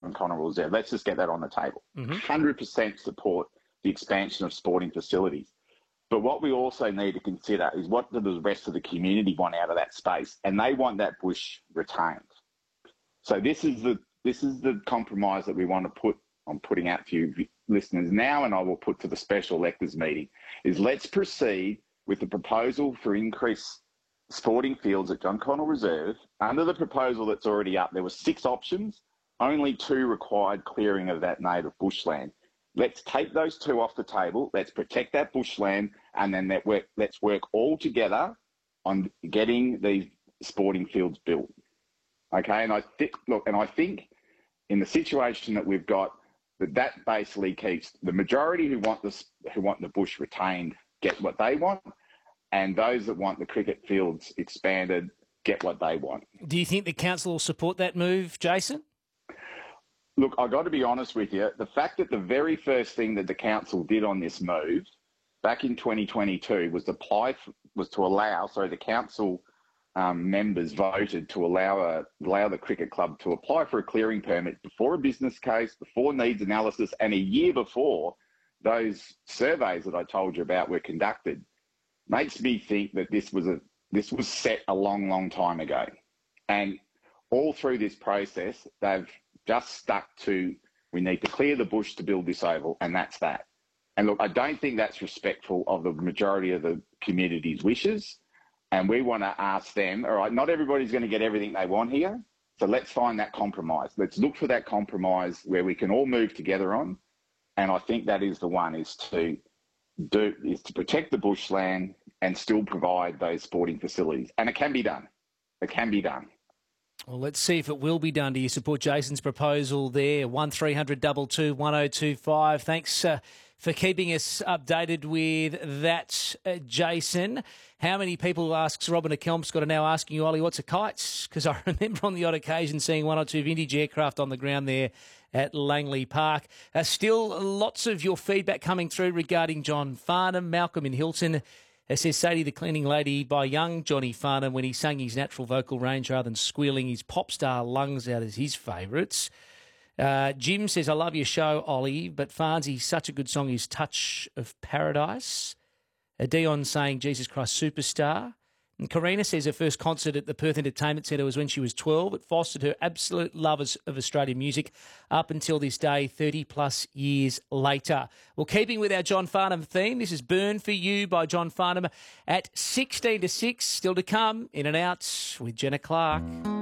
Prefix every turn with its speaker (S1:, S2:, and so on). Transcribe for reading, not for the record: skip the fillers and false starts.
S1: John Connell Reserve. Let's just get that on the table.
S2: Mm-hmm.
S1: 100% support the expansion of sporting facilities. But what we also need to consider is what do the rest of the community want out of that space, and they want that bush retained. So this is the compromise that we want to put. I'm putting out to you listeners now, and I will put to the special electors meeting, is let's proceed with the proposal for increased sporting fields at John Connell Reserve. Under the proposal that's already up, there were 6 options, only 2 required clearing of that native bushland. Let's take those 2 off the table. Let's protect that bushland, and then let's work all together on getting these sporting fields built. Okay, and I think in the situation that we've got, that basically keeps the majority who want the bush retained get what they want, and those that want the cricket fields expanded get what they want.
S2: Do you think the council will support that move, Jason?
S1: Look, I've got to be honest with you. The fact that the very first thing that the council did on this move back in 2022 was to allow the council members voted to allow the cricket club to apply for a clearing permit before a business case, before needs analysis, and a year before those surveys that I told you about were conducted. Makes me think that this was set a long, long time ago. And all through this process, they've just stuck to, we need to clear the bush to build this oval, and that's that. And look, I don't think that's respectful of the majority of the community's wishes. And we want to ask them, all right, not everybody's going to get everything they want here. So let's find that compromise. Let's look for that compromise where we can all move together on. And I think that is the one, is to protect the bushland and still provide those sporting facilities. And it can be done. It can be done.
S2: Well, let's see if it will be done. Do you support Jason's proposal there? 1300 22 1025. Thanks for keeping us updated with that, Jason. How many people, asks Robin at Kelmscott, are now asking you, Ollie, what's a kite? Because I remember on the odd occasion seeing 1 or 2 vintage aircraft on the ground there at Langley Park. Still lots of your feedback coming through regarding John Farnham. Malcolm in Hilton says, Sadie the Cleaning Lady by young Johnny Farnham when he sang his natural vocal range rather than squealing his pop star lungs out as his favourites. Jim says, I love your show, Ollie, but Farnsey's such a good song is Touch of Paradise. Dion saying, Jesus Christ Superstar. And Karina says her first concert at the Perth Entertainment Centre was when she was 12. It fostered her absolute love of Australian music up until this day, 30-plus years later. Well, keeping with our John Farnham theme, this is Burn For You by John Farnham at 16 to 6. Still to come, In and Out with Jenna Clark.